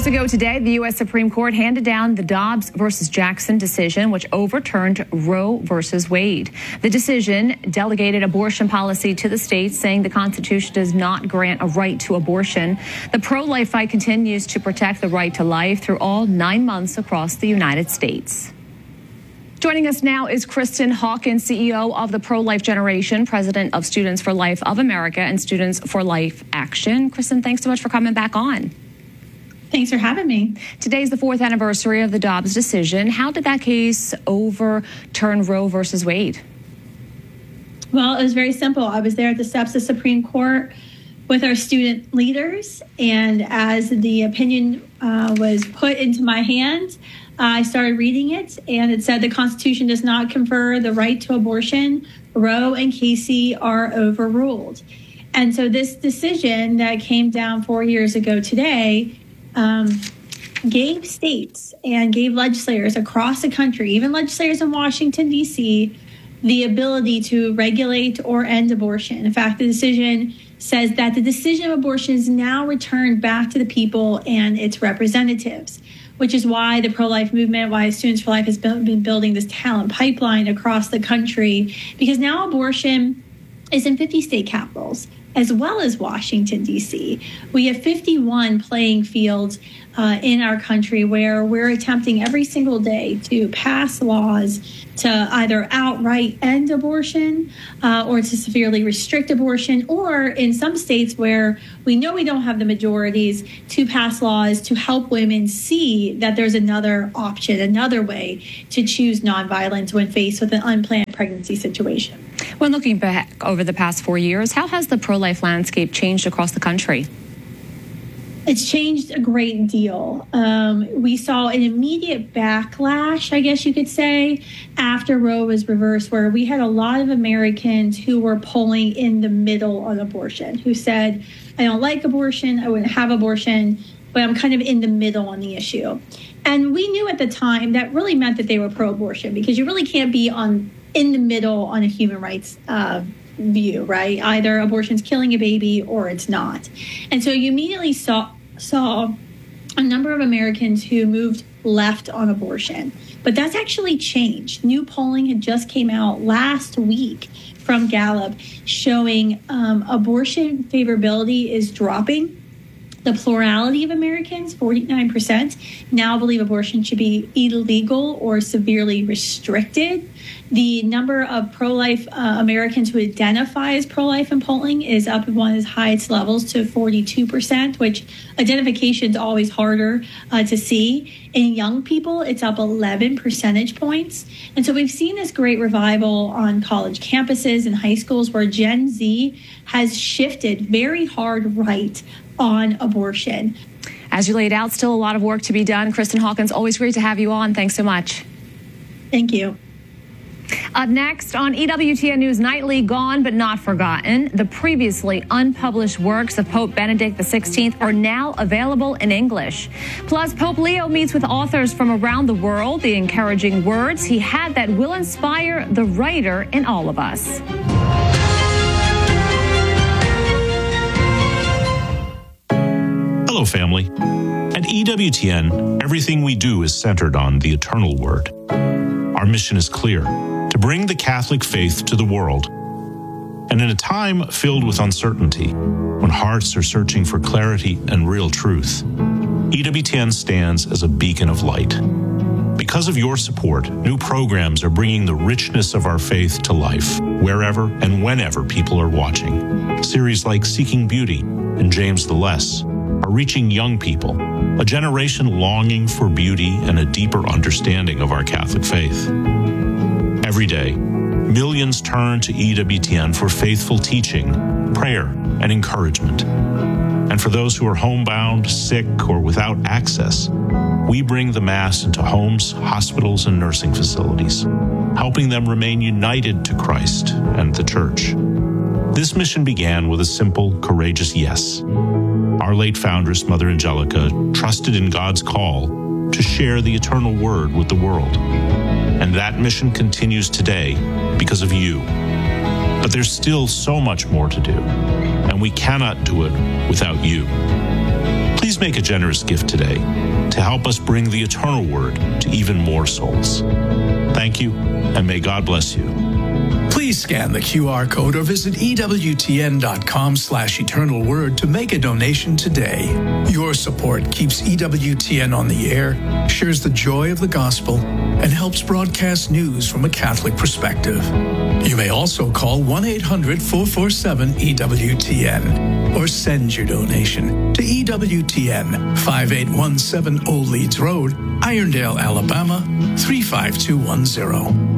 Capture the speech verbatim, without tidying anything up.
Hours ago today, the U S Supreme Court handed down the Dobbs versus Jackson decision, which overturned Roe versus Wade. The decision delegated abortion policy to the states, saying the Constitution does not grant a right to abortion. The pro-life fight continues to protect the right to life through all nine months across the United States. Joining us now is Kristen Hawkins, C E O of the Pro-Life Generation, president of Students for Life of America and Students for Life Action. Kristen, thanks so much for coming back on. Thanks for having me. Today's the fourth anniversary of the Dobbs decision. How did that case overturn Roe versus Wade? Well, it was very simple. I was there at the steps of the Supreme Court with our student leaders, and as the opinion uh, was put into my hand, I started reading it, and it said the Constitution does not confer the right to abortion. Roe and Casey are overruled. And so this decision that came down four years ago today um, gave states and gave legislators across the country, even legislators in Washington, D C, the ability to regulate or end abortion. In fact, the decision says that the decision of abortion is now returned back to the people and its representatives, which is why the pro-life movement, why Students for Life has been building this talent pipeline across the country, because now abortion is in fifty state capitals, as well as Washington, D C. We have fifty-one playing fields uh, in our country where we're attempting every single day to pass laws to either outright end abortion uh, or to severely restrict abortion, or in some states where we know we don't have the majorities, to pass laws to help women see that there's another option, another way to choose nonviolence when faced with an unplanned pregnancy situation. When looking back over the past four years, how has the pro-life landscape changed across the country? It's changed a great deal. Um, we saw an immediate backlash, I guess you could say, after Roe was reversed, where we had a lot of Americans who were polling in the middle on abortion, who said, I don't like abortion, I wouldn't have abortion, but I'm kind of in the middle on the issue. And we knew at the time that really meant that they were pro-abortion, because you really can't be on in the middle on a human rights uh, view, right? Either abortion's killing a baby or it's not. And so you immediately saw saw a number of Americans who moved left on abortion. But that's actually changed. New polling had just came out last week from Gallup showing um, abortion favorability is dropping. The plurality of Americans, forty-nine percent, now believe abortion should be illegal or severely restricted. The number of pro-life uh, Americans who identify as pro-life in polling is up at one of its highest levels to forty-two percent, which identification is always harder uh, to see. In young people, it's up eleven percentage points. And so we've seen this great revival on college campuses and high schools where Gen Z has shifted very hard right on abortion. As you laid out, still a lot of work to be done. Kristen Hawkins, always great to have you on. Thanks so much. Thank you. Up next on E W T N News Nightly, Gone But Not Forgotten, the previously unpublished works of Pope Benedict the sixteenth are now available in English. Plus, Pope Leo meets with authors from around the world. The encouraging words he had that will inspire the writer in all of us. Hello, family. At E W T N, everything we do is centered on the eternal word. Our mission is clear: to bring the Catholic faith to the world. And in a time filled with uncertainty, when hearts are searching for clarity and real truth, E W T N stands as a beacon of light. Because of your support, new programs are bringing the richness of our faith to life, wherever and whenever people are watching. Series like Seeking Beauty and James the Less are reaching young people, a generation longing for beauty and a deeper understanding of our Catholic faith. Every day, millions turn to E W T N for faithful teaching, prayer, and encouragement. And for those who are homebound, sick, or without access, we bring the Mass into homes, hospitals, and nursing facilities, helping them remain united to Christ and the Church. This mission began with a simple, courageous yes. Our late foundress, Mother Angelica, trusted in God's call to share the eternal word with the world. And that mission continues today because of you. But there's still so much more to do, and we cannot do it without you. Please Please make a generous gift today to help us bring the eternal word to even more souls. Thank you, and may God bless you. Please scan the Q R code or visit E W T N dot com slash eternal word to make a donation today. Your support keeps E W T N on the air, shares the joy of the gospel, and helps broadcast news from a Catholic perspective. You may also call one eight hundred, four four seven, E W T N or send your donation to E W T N, five eight one seven Old Leeds Road, Irondale, Alabama, three five two one zero.